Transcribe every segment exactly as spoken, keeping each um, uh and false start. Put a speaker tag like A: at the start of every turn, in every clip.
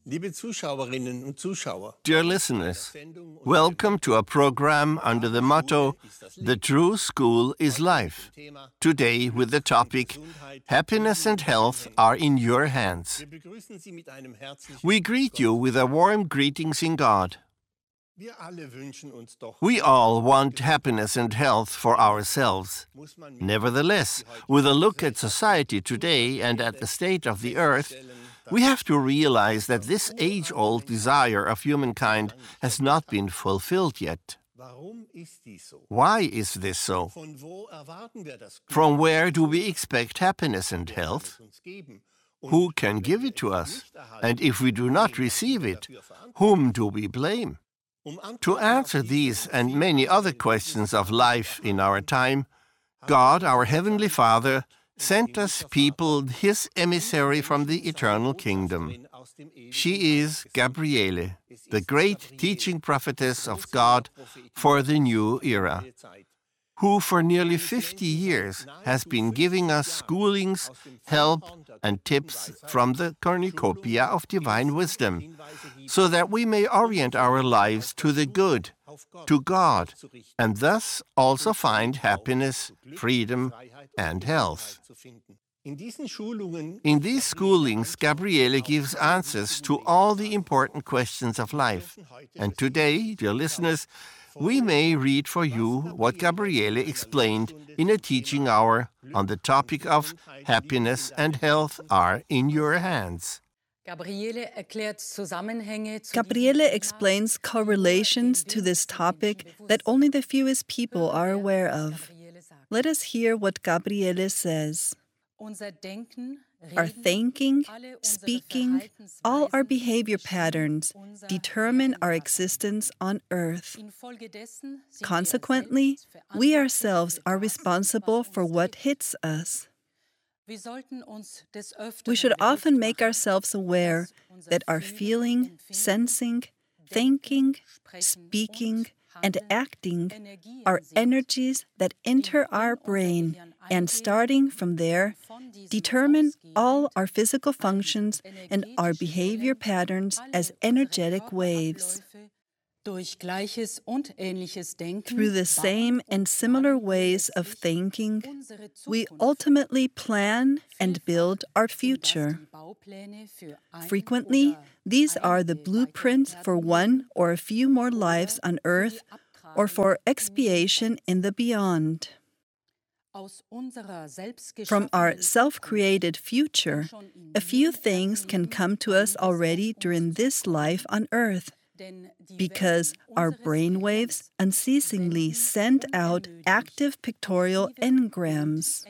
A: Liebe Zuschauerinnen und Zuschauer,
B: Dear listeners, welcome to a program under the motto, The True School is Life. Today with the topic, Happiness and Health are in your hands. We greet you with a warm greetings in God. We all want happiness and health for ourselves. Nevertheless, with a look at society today and at the state of the earth, we have to realize that this age-old desire of humankind has not been fulfilled yet. Why is this so? From where do we expect happiness and health? Who can give it to us? And if we do not receive it, whom do we blame? To answer these and many other questions of life in our time, God, our Heavenly Father, sent us people His emissary from the eternal kingdom. She is Gabriele, the great teaching prophetess of God for the new era, who for nearly fifty years has been giving us schoolings, help, and tips from the cornucopia of divine wisdom, so that we may orient our lives to the good, to God, and thus also find happiness, freedom, and health. In these schoolings, Gabriele gives answers to all the important questions of life. And today, dear listeners, we may read for you what Gabriele explained in a teaching hour on the topic of happiness and health are in your hands.
C: Gabriele
D: explains correlations to this topic that only the fewest people are aware of. Let us hear what Gabriele says. Our thinking, speaking, all our behavior patterns determine our existence on earth. Consequently, we ourselves are responsible for what hits us. We should often make ourselves aware that our feeling, sensing, thinking, speaking, and acting are energies that enter our brain and, starting from there, determine all our physical functions and our behavior patterns as energetic waves. Through the same and similar ways of thinking, we ultimately plan and build our future. Frequently, these are the blueprints for one or a few more lives on earth or for expiation in the beyond. From our self-created future, a few things can come to us already during this life on earth, because our brainwaves unceasingly send out active pictorial engrams.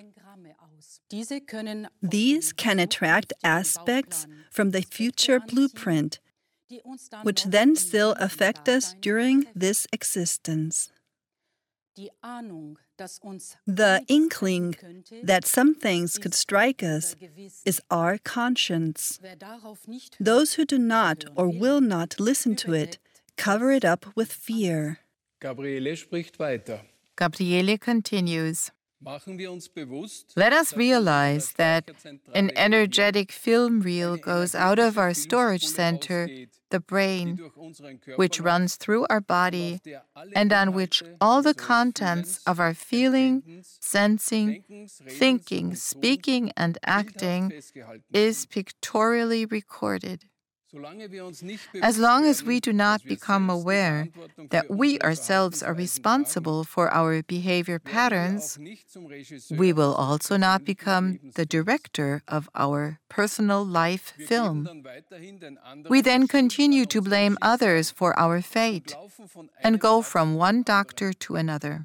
D: These can attract aspects from the future blueprint, which then still affect us during this existence. The inkling that some things could strike us is our conscience. Those who do not or will not listen to it cover it up with fear.
E: Gabriele spricht weiter.
F: Gabriele continues. Let us realize that an energetic film reel goes out of our storage center, the brain, which runs through our body and on which all the contents of our feeling, sensing, thinking, speaking, and acting is pictorially recorded. As long as we do not become aware that we ourselves are responsible for our behavior patterns, we will also not become the director of our personal life film. We then continue to blame others for our fate and go from one doctor to another.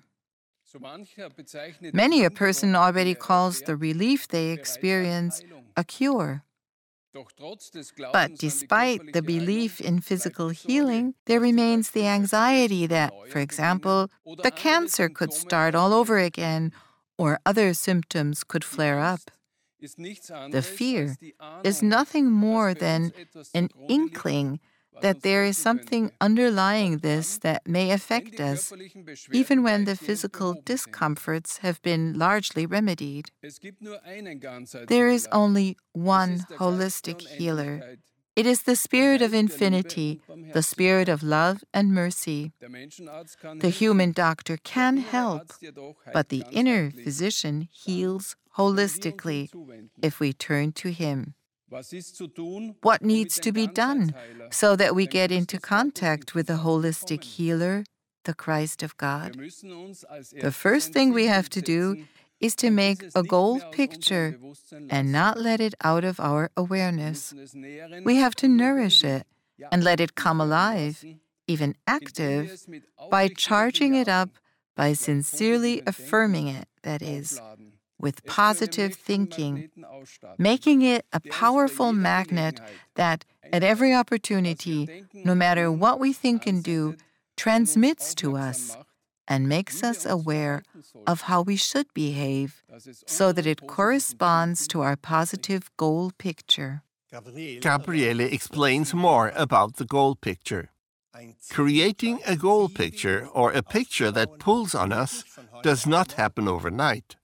F: Many a person already calls the relief they experience a cure. But despite the belief in physical healing, there remains the anxiety that, for example, the cancer could start all over again or other symptoms could flare up. The fear is nothing more than an inkling that there is something underlying this that may affect us, even when the physical discomforts have been largely remedied. There is only one holistic healer, It is the spirit of infinity, the spirit of love and mercy. The human doctor can help, but the inner physician heals holistically if we turn to him. What needs to be done so that we get into contact with the holistic healer, the Christ of God? The first thing we have to do is to make a goal picture and not let it out of our awareness. We have to nourish it and let it come alive, even active, by charging it up, by sincerely affirming it, that is, with positive thinking, making it a powerful magnet that, at every opportunity, no matter what we think and do, transmits to us and makes us aware of how we should behave so that it corresponds to our positive goal picture.
B: Gabriele explains more about the goal picture. Creating a goal picture, or a picture that pulls on us, does not happen overnight.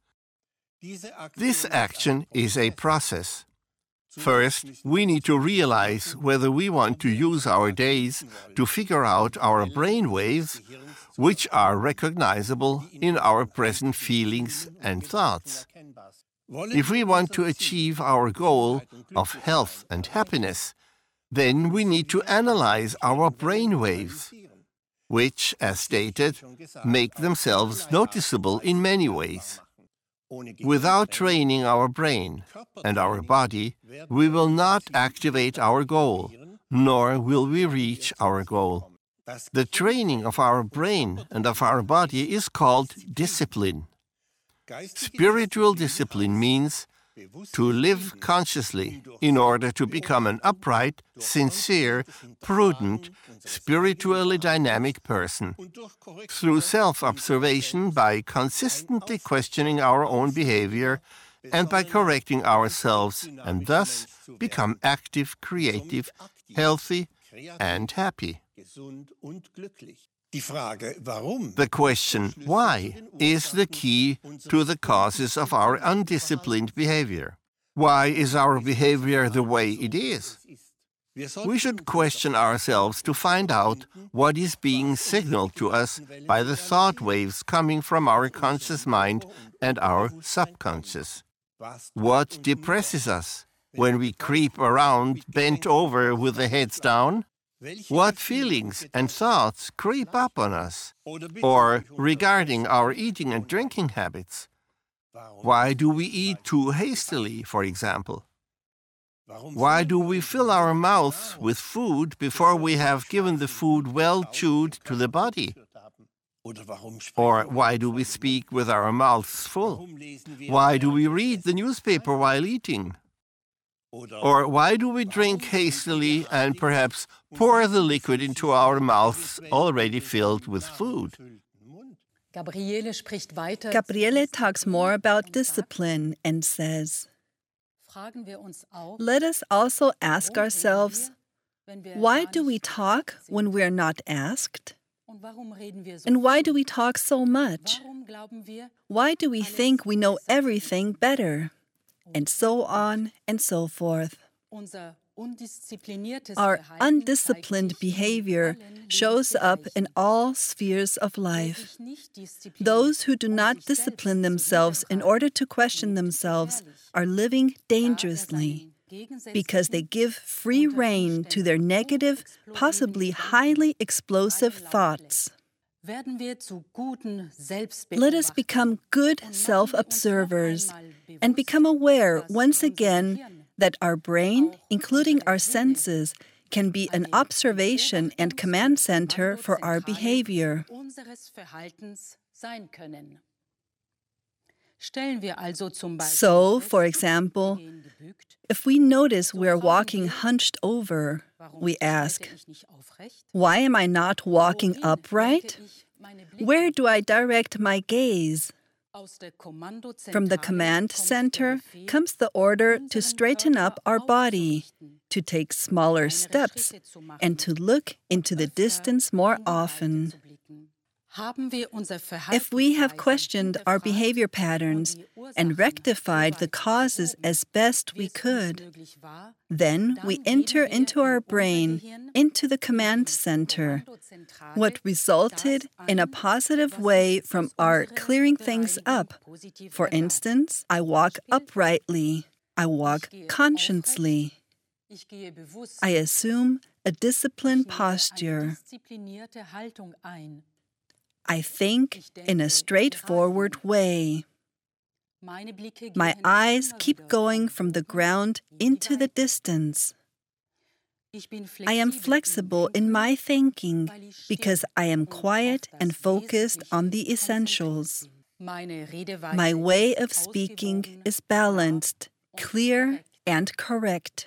B: This action is a process. First, we need to realize whether we want to use our days to figure out our brain waves, which are recognizable in our present feelings and thoughts. If we want to achieve our goal of health and happiness, then we need to analyze our brain waves, which, as stated, make themselves noticeable in many ways. Without training our brain and our body, we will not activate our goal, nor will we reach our goal. The training of our brain and of our body is called discipline. Spiritual discipline means to live consciously in order to become an upright, sincere, prudent, spiritually dynamic person. Through self-observation, by consistently questioning our own behavior, and by correcting ourselves, and thus become active, creative, healthy, and happy. The question, why, is the key to the causes of our undisciplined behavior. Why is our behavior the way it is? We should question ourselves to find out what is being signaled to us by the thought waves coming from our conscious mind and our subconscious. What depresses us when we creep around bent over with the heads down? What feelings and thoughts creep up on us? Or regarding our eating and drinking habits? Why do we eat too hastily, for example? Why do we fill our mouths with food before we have given the food well chewed to the body? Or why do we speak with our mouths full? Why do we read the newspaper while eating? Or why do we drink hastily and perhaps pour the liquid into our mouths already filled with food?
D: Gabriele talks more about discipline and says, let us also ask ourselves, why do we talk when we are not asked? And why do we talk so much? Why do we think we know everything better? And so on and so forth. Our undisciplined behavior shows up in all spheres of life. Those who do not discipline themselves in order to question themselves are living dangerously, because they give free rein to their negative, possibly highly explosive thoughts. Let us become good self-observers and become aware once again that our brain, including our senses, can be an observation and command center for our behavior. So, for example, if we notice we're walking hunched over, we ask, why am I not walking upright? Where do I direct my gaze? From the command center comes the order to straighten up our body, to take smaller steps, and to look into the distance more often. If we have questioned our behavior patterns and rectified the causes as best we could, then we enter into our brain, into the command center, what resulted in a positive way from our clearing things up. For instance, I walk uprightly, I walk consciously, I assume a disciplined posture, I think in a straightforward way. My eyes keep going from the ground into the distance. I am flexible in my thinking because I am quiet and focused on the essentials. My way of speaking is balanced, clear, and correct.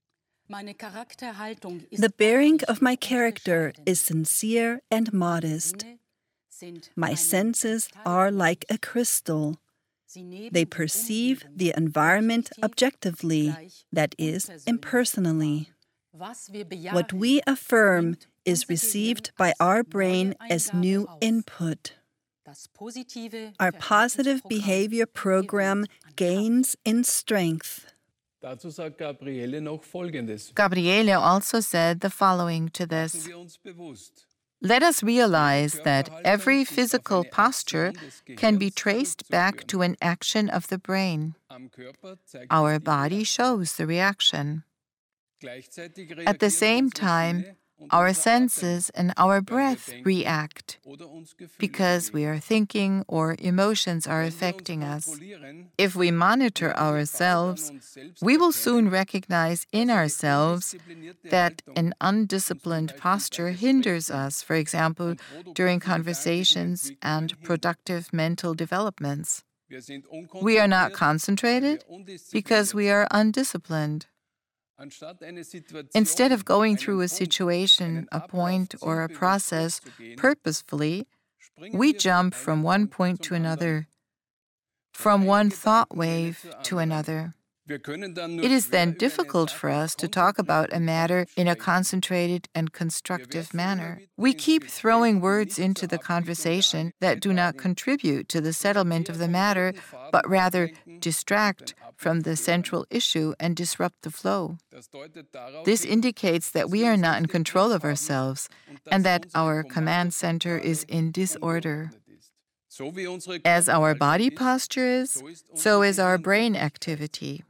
D: The bearing of my character is sincere and modest. My senses are like a crystal. They perceive the environment objectively, that is, impersonally. What we affirm is received by our brain as new input. Our positive behavior program gains in strength.
E: Dazu sagt Gabriele noch Folgendes.
F: Gabriele also said the following to this. Let us realize that every physical posture can be traced back to an action of the brain. Our body shows the reaction. At the same time, our senses and our breath react because we are thinking or emotions are affecting us. If we monitor ourselves, we will soon recognize in ourselves that an undisciplined posture hinders us, for example, during conversations and productive mental developments. We are not concentrated because we are undisciplined. Instead of going through a situation, a point, or a process purposefully, we jump from one point to another, from one thought wave to another. It is then difficult for us to talk about a matter in a concentrated and constructive manner. We keep throwing words into the conversation that do not contribute to the settlement of the matter, but rather distract from the central issue and disrupt the flow. This indicates that we are not in control of ourselves and that our command center is in disorder. As our body posture is, so is our brain activity.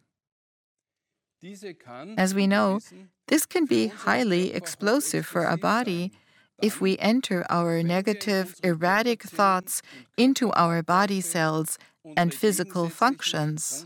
F: As we know, this can be highly explosive for a body if we enter our negative, erratic thoughts into our body cells and physical functions.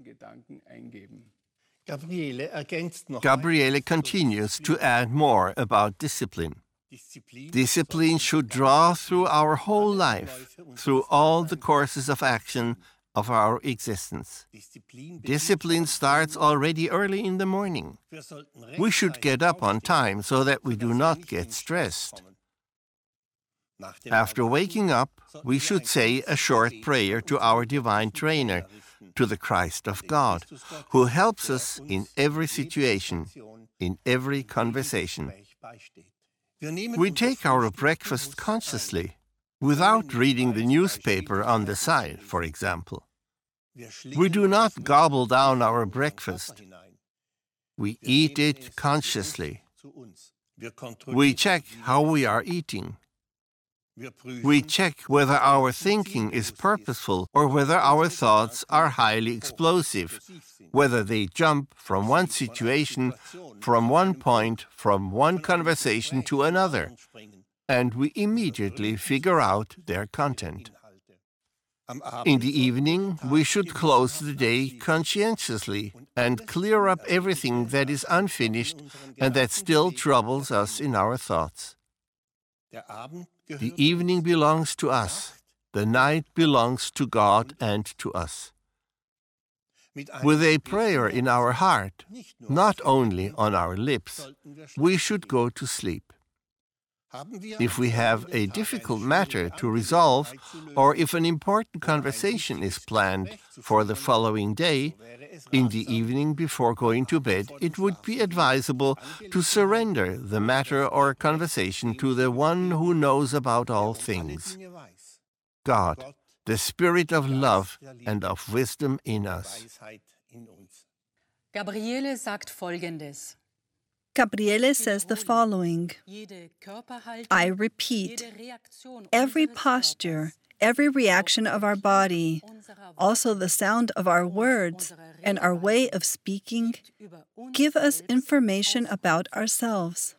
B: Gabriele continues to add more about discipline. Discipline should draw through our whole life, through all the courses of action of our existence. Discipline starts already early in the morning. We should get up on time so that we do not get stressed. After waking up, we should say a short prayer to our divine trainer, to the Christ of God, who helps us in every situation, in every conversation. We take our breakfast consciously, without reading the newspaper on the side, for example. We do not gobble down our breakfast. We eat it consciously. We check how we are eating. We check whether our thinking is purposeful or whether our thoughts are highly explosive, whether they jump from one situation, from one point, from one conversation to another, and we immediately figure out their content. In the evening, we should close the day conscientiously and clear up everything that is unfinished and that still troubles us in our thoughts. The evening belongs to us. The night belongs to God and to us. With a prayer in our heart, not only on our lips, we should go to sleep. If we have a difficult matter to resolve, or if an important conversation is planned for the following day, in the evening before going to bed, it would be advisable to surrender the matter or conversation to the one who knows about all things, God, the Spirit of love and of wisdom in us.
C: Gabriele sagt Folgendes.
D: Gabriele says the following: I repeat, every posture, every reaction of our body, also the sound of our words and our way of speaking, give us information about ourselves.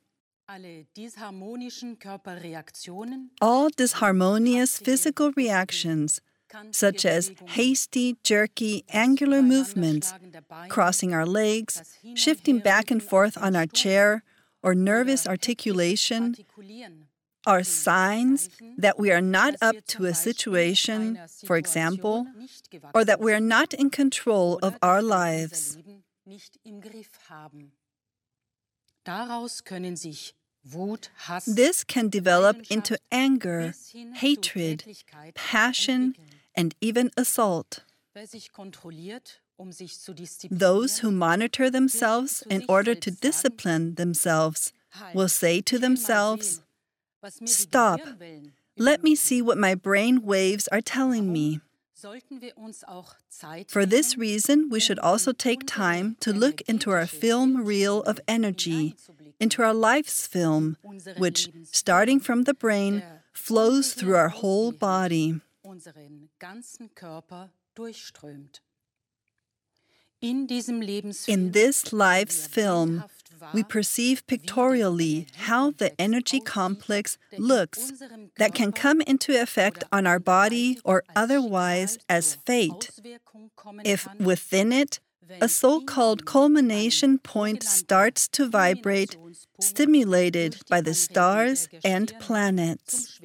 D: All disharmonious physical reactions, such as hasty, jerky, angular movements, crossing our legs, shifting back and forth on our chair, or nervous articulation, are signs that we are not up to a situation, for example, or that we are not in control of our lives. This can develop into anger, hatred, passion, and even assault. Those who monitor themselves in order to discipline themselves will say to themselves, "Stop, let me see what my brain waves are telling me." For this reason, we should also take time to look into our film reel of energy, into our life's film, which, starting from the brain, flows through our whole body. In this life's film, we perceive pictorially how the energy complex looks that can come into effect on our body or otherwise as fate, if within it a so-called culmination point starts to vibrate, stimulated by the stars and planets.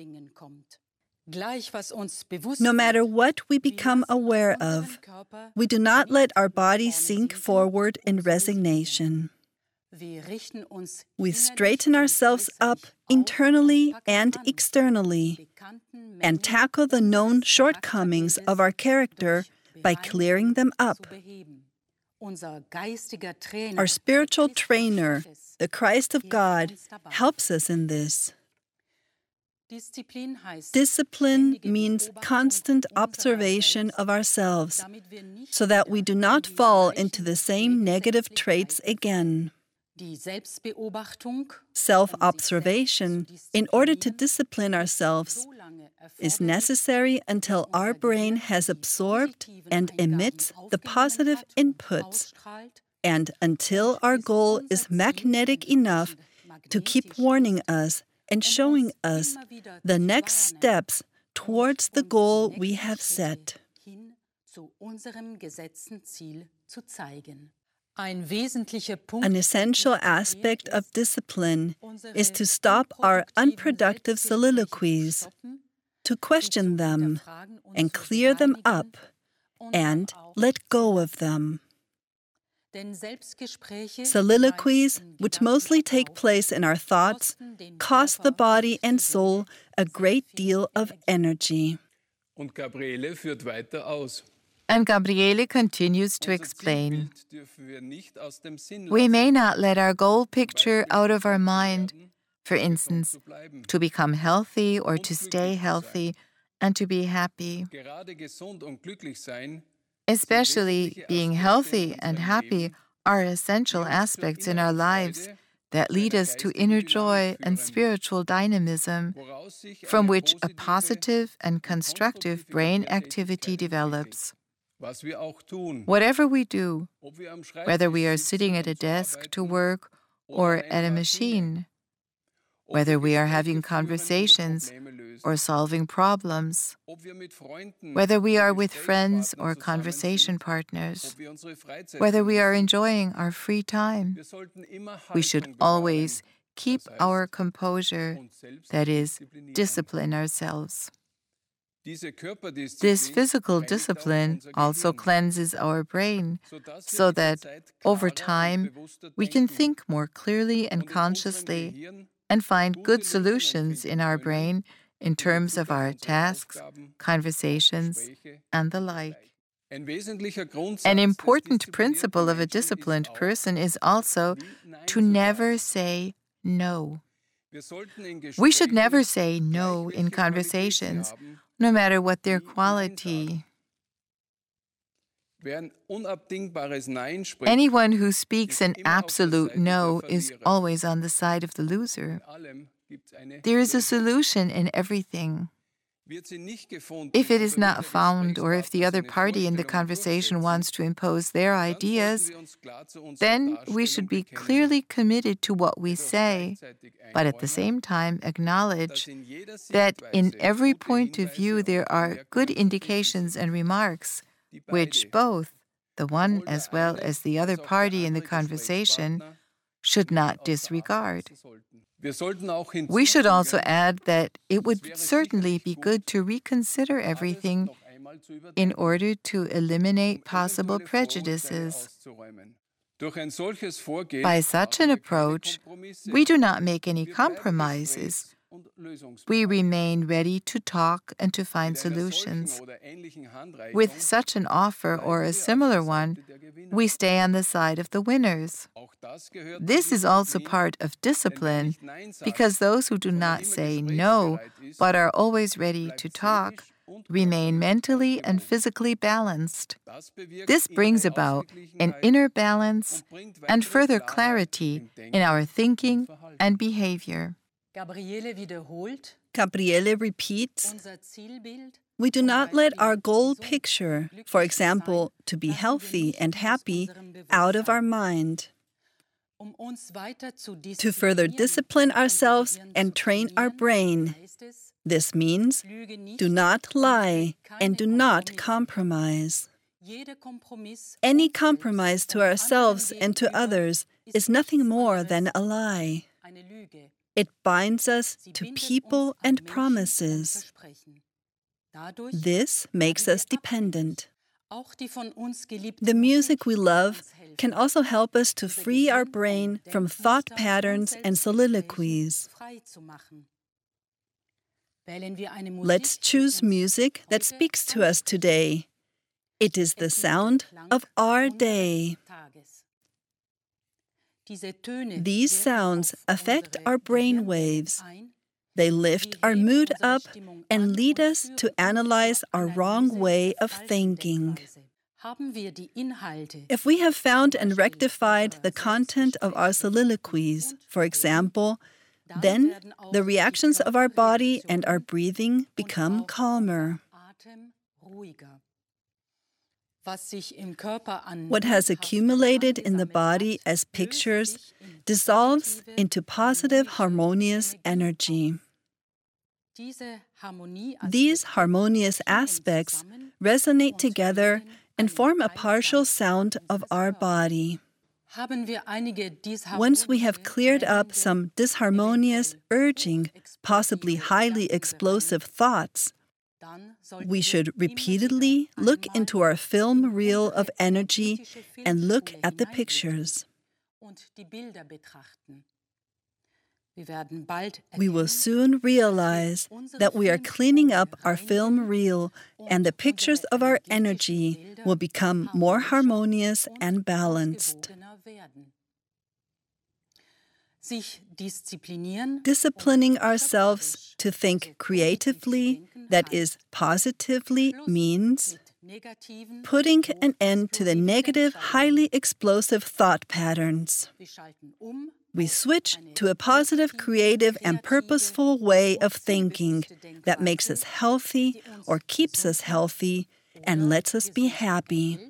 D: No matter what we become aware of, we do not let our body sink forward in resignation. We straighten ourselves up internally and externally and tackle the known shortcomings of our character by clearing them up. Our spiritual trainer, the Christ of God, helps us in this. Discipline means constant observation of ourselves, so that we do not fall into the same negative traits again. Self-observation, in order to discipline ourselves, is necessary until our brain has absorbed and emits the positive inputs, and until our goal is magnetic enough to keep warning us and showing us the next steps towards the goal we have set. An essential aspect of discipline is to stop our unproductive soliloquies, to question them and clear them up, and let go of them. Soliloquies, which mostly take place in our thoughts, cost the body and soul a great deal of energy.
E: Und Gabriele führt weiter aus.
F: And Gabriele continues to explain, we may not let our goal picture out of our mind, for instance, to become healthy or to stay healthy and to be happy. Especially being healthy and happy are essential aspects in our lives that lead us to inner joy and spiritual dynamism, from which a positive and constructive brain activity develops. Whatever we do, whether we are sitting at a desk to work or at a machine, whether we are having conversations or solving problems, whether we are with friends or conversation partners, whether we are enjoying our free time, we should always keep our composure, that is, discipline ourselves. This physical discipline also cleanses our brain, so that, over time, we can think more clearly and consciously, and find good solutions in our brain in terms of our tasks, conversations, and the like. An important principle of a disciplined person is also to never say no. We should never say no in conversations, no matter what their quality. Anyone who speaks an absolute no is always on the side of the loser. There is a solution in everything. If it is not found, or if the other party in the conversation wants to impose their ideas, then we should be clearly committed to what we say, but at the same time acknowledge that in every point of view there are good indications and remarks, which both, the one as well as the other party in the conversation, should not disregard. We should also add that it would certainly be good to reconsider everything in order to eliminate possible prejudices. By such an approach, we do not make any compromises. We remain ready to talk and to find solutions. With such an offer or a similar one, we stay on the side of the winners. This is also part of discipline, because those who do not say no, but are always ready to talk, remain mentally and physically balanced. This brings about an inner balance and further clarity in our thinking and behavior.
D: Gabriele repeats, we do not let our goal picture, for example, to be healthy and happy, out of our mind. To further discipline ourselves and train our brain, this means do not lie and do not compromise. Any compromise to ourselves and to others is nothing more than a lie. It binds us to people and promises. This makes us dependent. The music we love can also help us to free our brain from thought patterns and soliloquies. Let's choose music that speaks to us today. It is the sound of our day. These sounds affect our brain waves. They lift our mood up and lead us to analyze our wrong way of thinking. If we have found and rectified the content of our soliloquies, for example, then the reactions of our body and our breathing become calmer. What has accumulated in the body as pictures dissolves into positive, harmonious energy. These harmonious aspects resonate together and form a partial sound of our body. Once we have cleared up some disharmonious, urging, possibly highly explosive thoughts, we should repeatedly look into our film reel of energy and look at the pictures. We will soon realize that we are cleaning up our film reel, and the pictures of our energy will become more harmonious and balanced. Disciplining ourselves to think creatively, that is, positively, means putting an end to the negative, highly explosive thought patterns. We switch to a positive, creative, and purposeful way of thinking that makes us healthy or keeps us healthy and lets us be happy.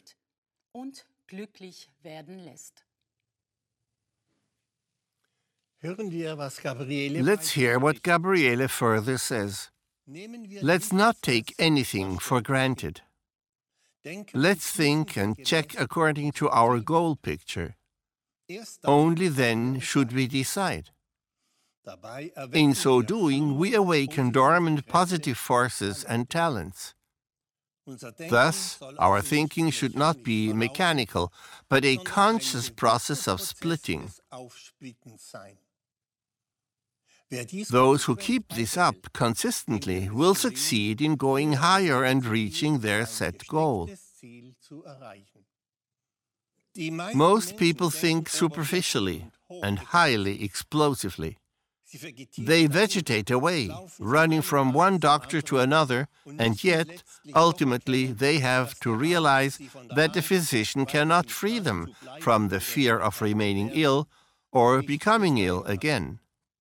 B: Let's hear what Gabriele further says. Let's not take anything for granted. Let's think and check according to our goal picture. Only then should we decide. In so doing, we awaken dormant positive forces and talents. Thus, our thinking should not be mechanical, but a conscious process of splitting. Those who keep this up consistently will succeed in going higher and reaching their set goal. Most people think superficially and highly explosively. They vegetate away, running from one doctor to another, and yet, ultimately, they have to realize that the physician cannot free them from the fear of remaining ill or becoming ill again.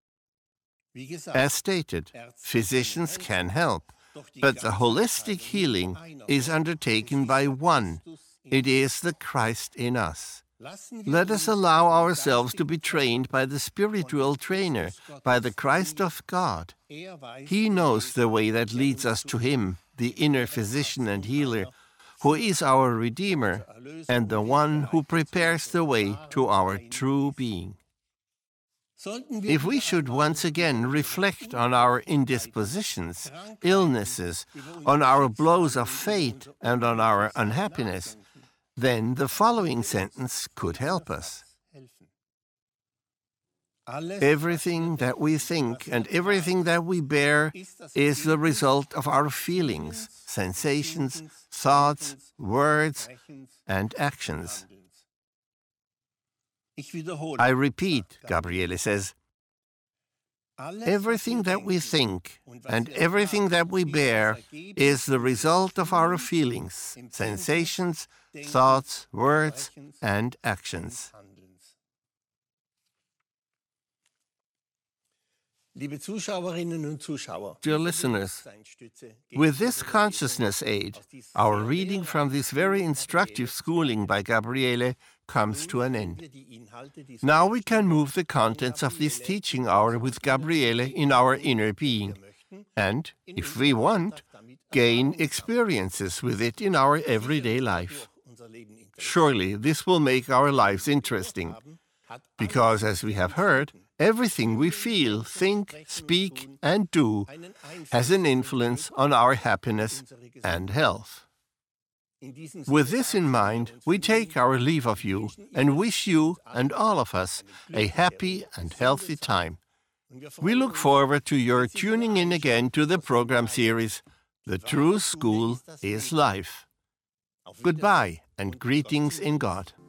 B: As stated, physicians can help, but the holistic healing is undertaken by one. It is the Christ in us. Let us allow ourselves to be trained by the spiritual trainer, by the Christ of God. He knows the way that leads us to Him, the inner physician and healer, who is our Redeemer and the one who prepares the way to our true being. If we should once again reflect on our indispositions, illnesses, on our blows of fate, and on our unhappiness, then the following sentence could help us. Everything that we think and everything that we bear is the result of our feelings, sensations, thoughts, words, and actions. I repeat, Gabriele says, everything that we think and everything that we bear is the result of our feelings, sensations, thoughts, words, and actions. Dear listeners, with this consciousness aid, our reading from this very instructive schooling by Gabriele comes to an end. Now we can move the contents of this teaching hour with Gabriele in our inner being, and, if we want, gain experiences with it in our everyday life. Surely this will make our lives interesting, because, as we have heard, everything we feel, think, speak, and do has an influence on our happiness and health. With this in mind, we take our leave of you and wish you and all of us a happy and healthy time. We look forward to your tuning in again to the program series, The True School is Life. Goodbye and greetings in God.